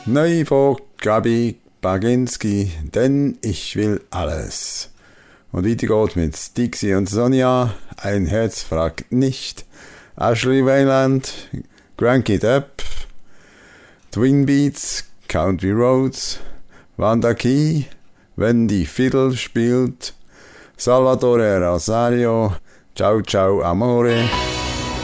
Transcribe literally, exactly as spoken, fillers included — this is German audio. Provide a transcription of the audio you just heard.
Neu von Gabi Baginski, denn ich will alles. Und weiter geht mit Dixie und Sonja, ein Herz fragt nicht, Ashley Wayland, Crank It Up, Twin Beats, Country Roads, Wanda Key, wenn die Fiddle spielt, Salvatore Rosario, Ciao Ciao Amore.